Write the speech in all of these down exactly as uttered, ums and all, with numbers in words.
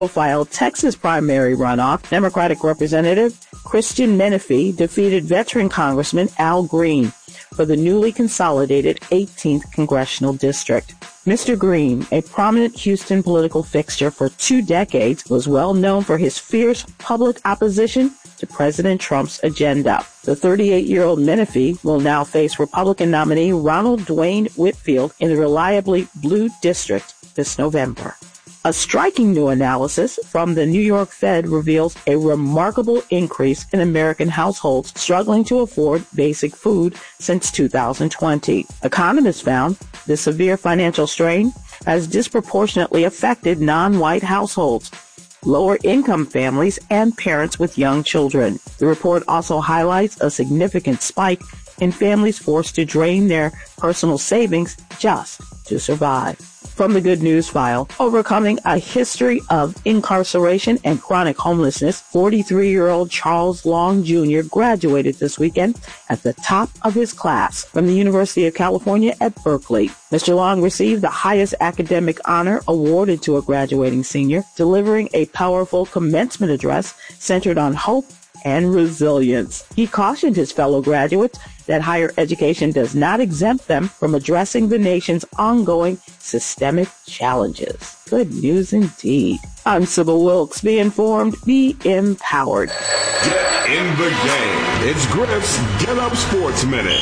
Profile Texas primary runoff, Democratic Representative Christian Menifee defeated veteran Congressman Al Green for the newly consolidated eighteenth Congressional District. Mister Green, a prominent Houston political fixture for two decades, was well known for his fierce public opposition to President Trump's agenda. The thirty-eight-year-old Menifee will now face Republican nominee Ronald Dwayne Whitfield in the reliably blue district this November. A striking new analysis from the New York Fed reveals a remarkable increase in American households struggling to afford basic food since two thousand twenty. Economists found the severe financial strain has disproportionately affected non-white households, lower-income families, and parents with young children. The report also highlights a significant spike in families forced to drain their personal savings just to survive. From the Good News File, overcoming a history of incarceration and chronic homelessness, forty-three-year-old Charles Long Junior graduated this weekend at the top of his class from the University of California at Berkeley. Mister Long received the highest academic honor awarded to a graduating senior, delivering a powerful commencement address centered on hope and resilience. He cautioned his fellow graduates that higher education does not exempt them from addressing the nation's ongoing systemic challenges. Good news indeed. I'm Sybil Wilkes. Be informed, be empowered. Get in the game. It's Griff's Get Up Sports Minute.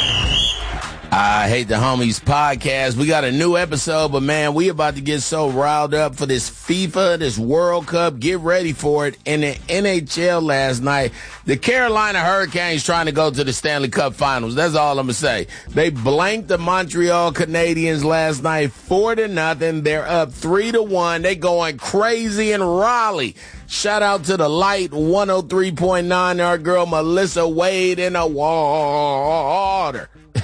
I Hate the Homies podcast. We got a new episode, but man, we about to get so riled up for this FIFA, this World Cup. Get ready for it. In the N H L last night, the Carolina Hurricanes trying to go to the Stanley Cup Finals. That's all I'm going to say. They blanked the Montreal Canadiens last night four to nothing. They're up three to one. They going crazy in Raleigh. Shout out to the Light one oh three point nine. Our girl Melissa Wade in the water.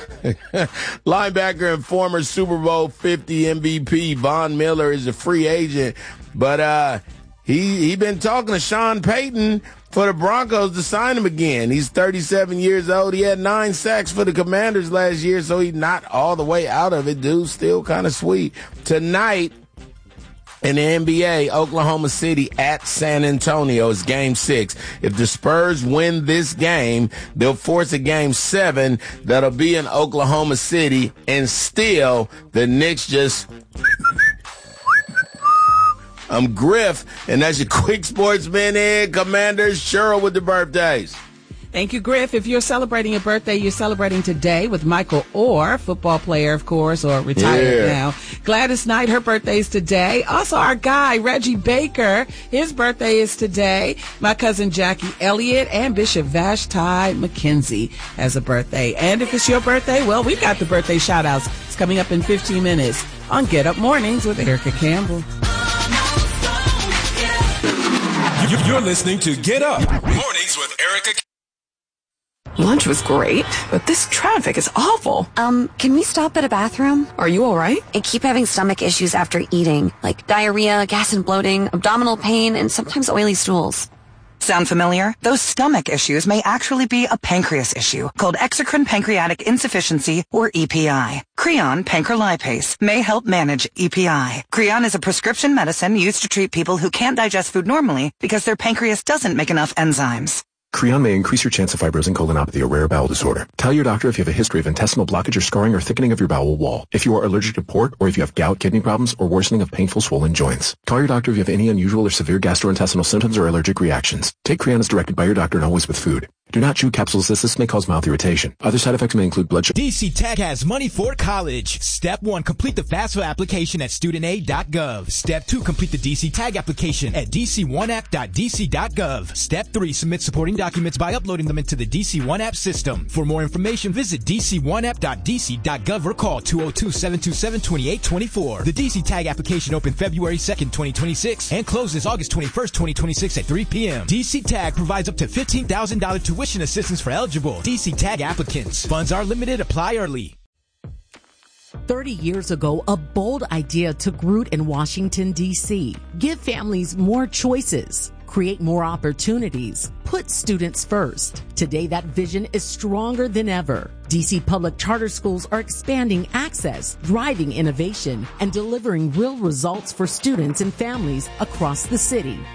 Linebacker and former Super Bowl fifty M V P Von Miller is a free agent, but uh, he he been talking to Sean Payton for the Broncos to sign him again. He's thirty-seven years old. He had nine sacks for the Commanders last year, so he's not all the way out of it. Dude's still kind of sweet. Tonight, in the N B A, Oklahoma City at San Antonio is game six. If the Spurs win this game, they'll force a game seven that'll be in Oklahoma City, and still the Knicks just... I'm Griff, and that's your quick sports minute. Commanders, Cheryl with the birthdays. Thank you, Griff. If you're celebrating a birthday, you're celebrating today with Michael Orr, football player, of course, or retired yeah. now. Gladys Knight, her birthday is today. Also, our guy, Reggie Baker, his birthday is today. My cousin Jackie Elliott and Bishop Vashti McKenzie has a birthday. And if it's your birthday, well, we've got the birthday shout-outs. It's coming up in fifteen minutes on Get Up Mornings with Erica Campbell. You're listening to Get Up Mornings with Erica Campbell. Lunch was great, but this traffic is awful. Um, can we stop at a bathroom? Are you all right? I keep having stomach issues after eating, like diarrhea, gas and bloating, abdominal pain, and sometimes oily stools. Sound familiar? Those stomach issues may actually be a pancreas issue called exocrine pancreatic insufficiency, or E P I. Creon pancrelipase may help manage E P I. Creon is a prescription medicine used to treat people who can't digest food normally because their pancreas doesn't make enough enzymes. Creon may increase your chance of fibrosing colonopathy, a rare bowel disorder. Tell your doctor if you have a history of intestinal blockage or scarring or thickening of your bowel wall, if you are allergic to pork, or if you have gout, kidney problems, or worsening of painful swollen joints. Call your doctor if you have any unusual or severe gastrointestinal symptoms or allergic reactions. Take Creon as directed by your doctor and always with food. Do not chew capsules as this may cause mouth irritation. Other side effects may include blood sugar. D C Tech has money for college. Step one, complete the FAFSA application at student aid dot gov. Step two, complete the D C Tag application at d c one app dot d c dot gov. Step three, submit supporting documents by uploading them into the D C one app system. For more information, visit d c one app dot d c dot gov or call two oh two, seven two seven, two eight two four. The D C Tag application opened February second, twenty twenty-six and closes August twenty-first, twenty twenty-six at three p.m. D C Tag provides up to fifteen thousand dollars tuition assistance for eligible D C Tag applicants. Funds are limited. Apply early. thirty years ago, a bold idea took root in Washington, D C. Give families more choices. create more opportunities, put students first. Today, that vision is stronger than ever. D C Public Charter Schools are expanding access, driving innovation, and delivering real results for students and families across the city.